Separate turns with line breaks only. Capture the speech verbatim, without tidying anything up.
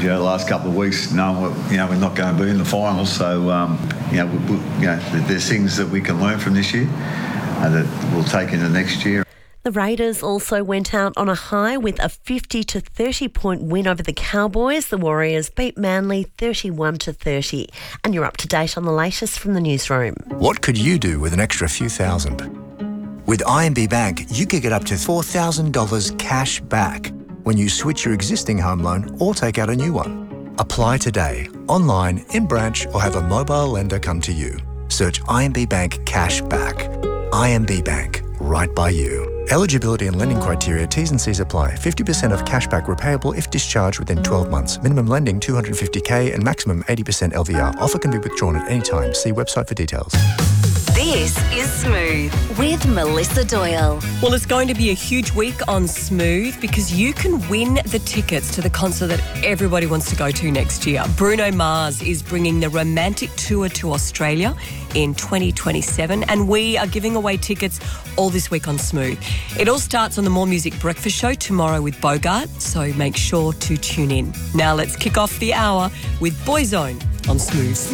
you know, the last couple of weeks, knowing what, you know, we're not going to be in the finals. So, um, you know, we, we, you know, there's things that we can learn from this year uh, that we'll take into next year.
The Raiders also went out on a high with a fifty to thirty point win over the Cowboys. The Warriors beat Manly thirty-one to thirty. And you're up to date on the latest from the newsroom.
What could you do with an extra few thousand? With I M B Bank, you could get up to four thousand dollars cash back when you switch your existing home loan or take out a new one. Apply today, online, in branch, or have a mobile lender come to you. Search I M B Bank Cash Back. I M B Bank, right by you. Eligibility and lending criteria, T's and C's apply. fifty percent of cashback repayable if discharged within twelve months. Minimum lending two hundred fifty thousand and maximum eighty percent L V R. Offer can be withdrawn at any time. See website for details.
This is Smooth with Melissa Doyle.
Well, it's going to be a huge week on Smooth because you can win the tickets to the concert that everybody wants to go to next year. Bruno Mars is bringing the Romantic Tour to Australia in twenty twenty-seven, and we are giving away tickets all this week on Smooth. It all starts on the More Music Breakfast Show tomorrow with Bogart, so make sure to tune in. Now let's kick off the hour with Boyzone on Smooth.